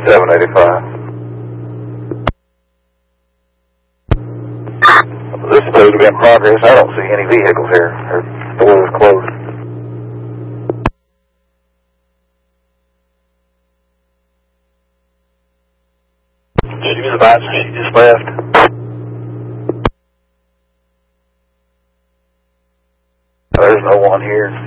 785. This is supposed to be in progress. I don't see any vehicles here. The door is closed. She was about to, she just left. There's no one here.